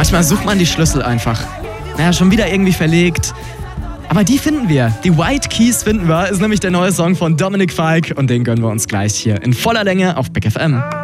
Manchmal sucht man die Schlüssel einfach. Naja, schon wieder irgendwie verlegt. Aber die finden wir. Die White Keys finden wir. Ist nämlich der neue Song von Dominic Fike und den gönnen wir uns gleich hier in voller Länge auf Big FM.